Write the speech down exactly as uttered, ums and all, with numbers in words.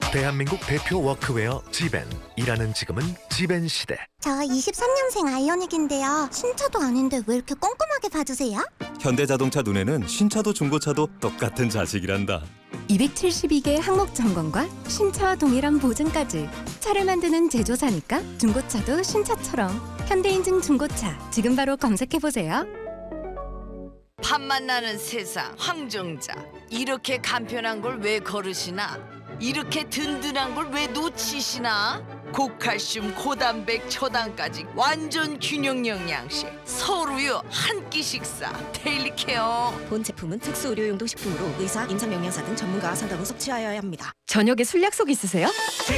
대한민국 대표 워크웨어 지벤. 일하는 지금은 지벤 시대. 저 이십삼 년생 아이오닉인데요. 신차도 아닌데 왜 이렇게 꼼꼼하게 봐주세요? 현대자동차 눈에는 신차도 중고차도 똑같은 자식이란다. 이백칠십이 개 항목 점검과 신차와 동일한 보증까지. 차를 만드는 제조사니까 중고차도 신차처럼. 현대인증 중고차 지금 바로 검색해보세요. 밥맛 나는 세상 황정자. 이렇게 간편한 걸 왜 거르시나? 이렇게 든든한 걸 왜 놓치시나? 고칼슘, 고단백, 초당까지 완전 균형 영양식. 서울우유 한 끼 식사. 데일리 케어. 본 제품은 특수 의료용도 식품으로 의사, 임상영양사 등 전문가와 상담 후 섭취하여야 합니다. 저녁에 술 약속 있으세요?